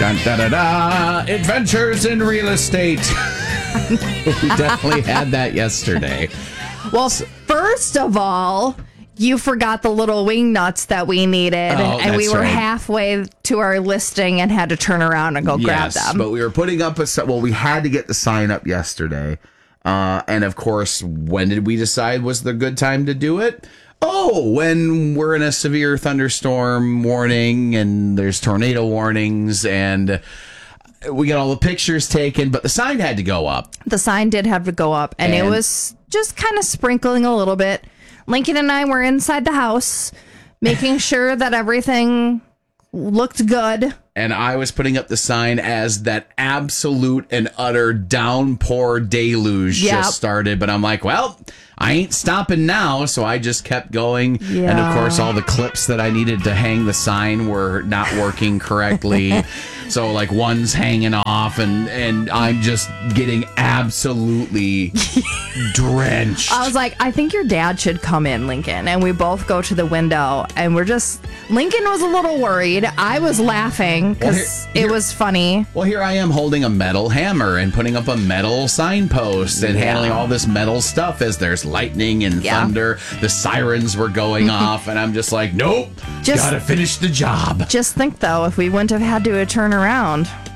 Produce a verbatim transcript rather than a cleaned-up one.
Dun, da, da, da. Adventures in real estate. We definitely had that yesterday. Well, first of all, you forgot the little wing nuts that we needed, Oh, and we that's were right. halfway to our listing and had to turn around and go grab Yes, them. but we were putting up a si- well, we had to get the sign up yesterday. Uh, and of course, when did we decide was the good time to do it? Oh, when we're in a severe thunderstorm warning and there's tornado warnings and we got all the pictures taken, but the sign had to go up. The sign did have to go up, and, And- it was just kind of sprinkling a little bit. Lincoln and I were inside the house, making sure that everything looked good. And I was putting up the sign as that absolute and utter downpour deluge Yep. just started. But I'm like, well, I ain't stopping now. So I just kept going. And of course, all the clips that I needed to hang the sign were not working correctly. So like one's hanging off and, and I'm just getting absolutely drenched. I was like, I think your dad should come in, Lincoln. And we both go to the window, and we're just, Lincoln was a little worried. I was laughing because Well, here- it here- was funny. Well, here I am holding a metal hammer and putting up a metal signpost and Yeah. handling all this metal stuff as there's lightning and Yeah. thunder. The sirens were going off, and I'm just like, nope, Just- gotta finish the job. Just think, though, if we wouldn't have had to turn around,